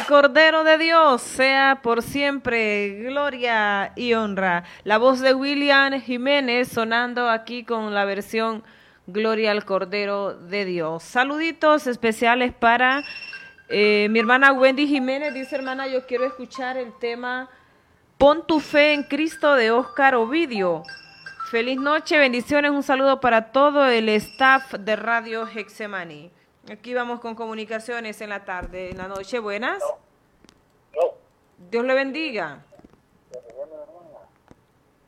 Cordero de Dios sea por siempre gloria y honra. La voz de William Jiménez sonando aquí con la versión Gloria al Cordero de Dios. Saluditos especiales para mi hermana Wendy Jiménez. Dice, hermana, yo quiero escuchar el tema Pon tu fe en Cristo de Oscar Ovidio. Feliz noche, bendiciones, un saludo para todo el staff de Radio Hexemani. Aquí vamos con comunicaciones en la tarde, en la noche. Buenas. Dios le bendiga.